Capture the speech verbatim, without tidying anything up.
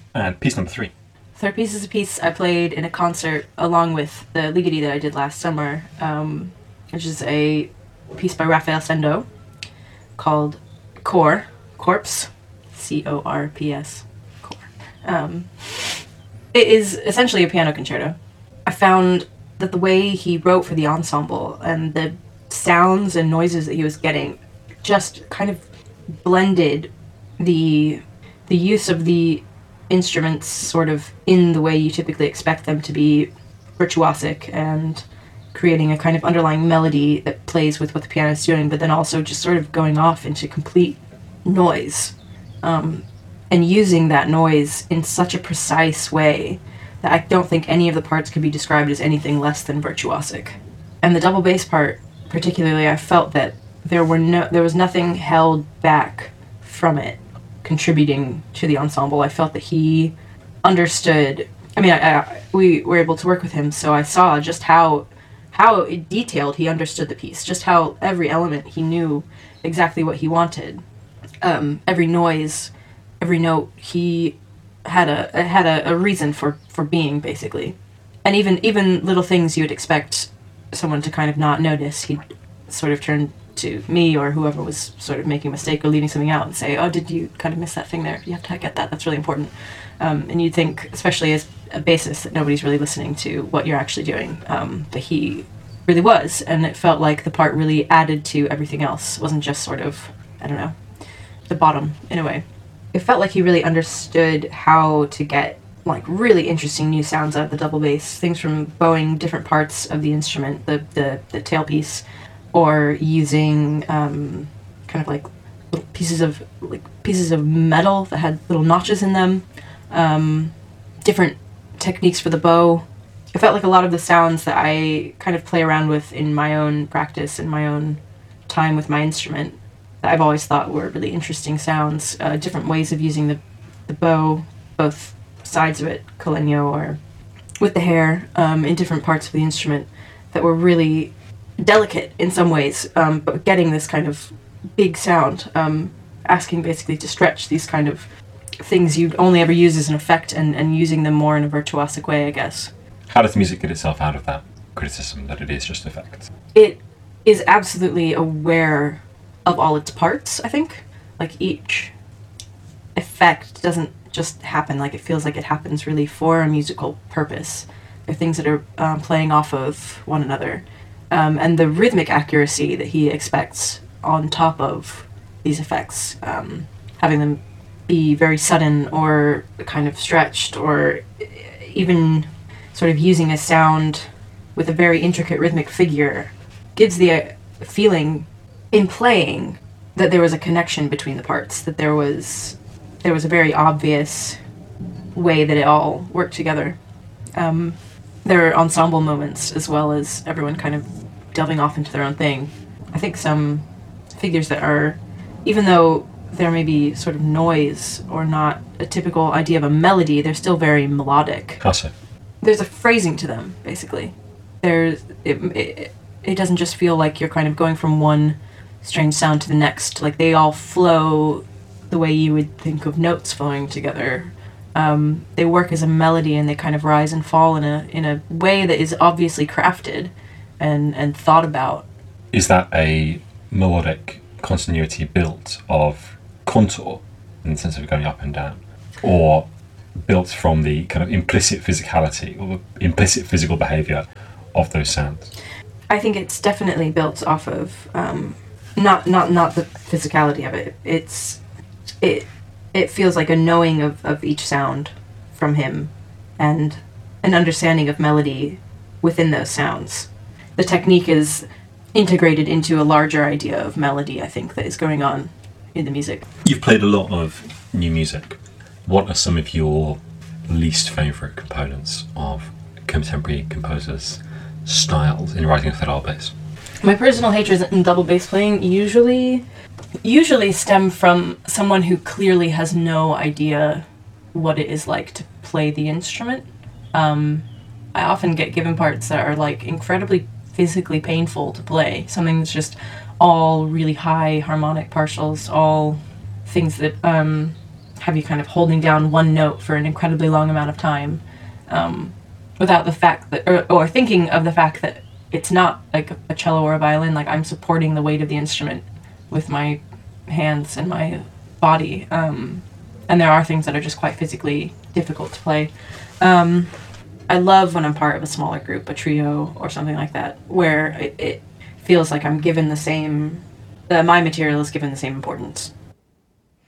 And piece number three. Third piece is a piece I played in a concert along with the Ligeti that I did last summer, um, which is a piece by Rafael Sendo called Core, Corpse, C O R P S, Core. Um, it is essentially a piano concerto. I found that the way he wrote for the ensemble and the sounds and noises that he was getting just kind of blended the the use of the instruments sort of in the way you typically expect them to be virtuosic and creating a kind of underlying melody that plays with what the piano is doing, but then also just sort of going off into complete noise, um, and using that noise in such a precise way that I don't think any of the parts could be described as anything less than virtuosic. And the double bass part, particularly, I felt that there were no, there was nothing held back from it contributing to the ensemble. I felt that he understood. I mean, I, I, we were able to work with him, so I saw just how how detailed he understood the piece, just how every element he knew exactly what he wanted. Um, every noise, every note, he had a had a, a reason for, for being, basically. And even even little things you would expect someone to kind of not notice, he'd sort of turn to me or whoever was sort of making a mistake or leaving something out and say, oh, did you kind of miss that thing there? You have to get that. That's really important. Um, and you'd think, especially as a bassist, that nobody's really listening to what you're actually doing. Um, but he really was, and it felt like the part really added to everything else. It wasn't just sort of, I don't know, the bottom, in a way. It felt like he really understood how to get like really interesting new sounds out of the double bass, things from bowing different parts of the instrument, the, the, the tailpiece, or using um, kind of like little pieces of like pieces of metal that had little notches in them, um, different techniques for the bow. It felt like a lot of the sounds that I kind of play around with in my own practice, in my own time with my instrument, that I've always thought were really interesting sounds, uh, different ways of using the, the bow, both sides of it, Colegno or with the hair, um, in different parts of the instrument that were really delicate in some ways, um, but getting this kind of big sound, um, asking basically to stretch these kind of things you'd only ever use as an effect and, and using them more in a virtuosic way, I guess. How does music get itself out of that criticism that it is just effects? It is absolutely aware of all its parts, I think. Like, each effect doesn't just happen, like it feels like it happens really for a musical purpose. They're things that are um, playing off of one another. Um, and the rhythmic accuracy that he expects on top of these effects, um, having them be very sudden or kind of stretched, or even sort of using a sound with a very intricate rhythmic figure, gives the uh, feeling in playing that there was a connection between the parts, that there was there was a very obvious way that it all worked together. Um, there are ensemble moments as well as everyone kind of delving off into their own thing. I think some figures that are, even though there may be sort of noise or not a typical idea of a melody, they're still very melodic. How so? There's a phrasing to them, basically. There's it, it, it doesn't just feel like you're kind of going from one strange sound to the next. Like, they all flow the way you would think of notes flowing together. Um, they work as a melody, and they kind of rise and fall in a in a way that is obviously crafted and, and thought about. Is that a melodic continuity built of contour, in the sense of going up and down, or built from the kind of implicit physicality or the implicit physical behaviour of those sounds? I think it's definitely built off of um, not not not the physicality of it. It's it it feels like a knowing of, of each sound from him, and an understanding of melody within those sounds. The technique is integrated into a larger idea of melody, I think, that is going on in the music. You've played a lot of new music. What are some of your least favourite components of contemporary composers' styles in writing for double bass? My personal hatreds in double bass playing usually usually stem from someone who clearly has no idea what it is like to play the instrument. Um, I often get given parts that are like incredibly physically painful to play. Something that's just all really high harmonic partials, all things that um, have you kind of holding down one note for an incredibly long amount of time, um, without the fact that, or, or thinking of the fact that it's not like a cello or a violin. Like, I'm supporting the weight of the instrument with my hands and my body. Um, and there are things that are just quite physically difficult to play. Um, I love when I'm part of a smaller group, a trio or something like that, where it, it feels like I'm given the same, that my material is given the same importance.